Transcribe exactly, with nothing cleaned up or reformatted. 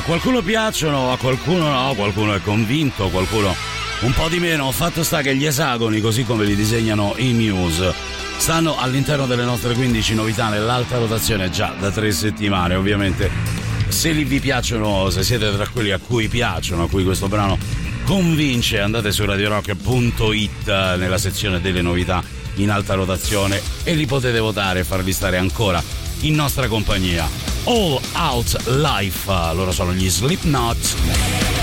qualcuno piacciono, a qualcuno no, qualcuno è convinto, qualcuno un po' di meno. Fatto sta che gli esagoni, così come li disegnano i Muse, stanno all'interno delle nostre quindici novità nell'alta rotazione già da tre settimane. Ovviamente se li vi piacciono, se siete tra quelli a cui piacciono, a cui questo brano convince, andate su radio rock punto it nella sezione delle novità in alta rotazione e li potete votare e farvi stare ancora in nostra compagnia. All Out Life, loro sono gli Slipknot.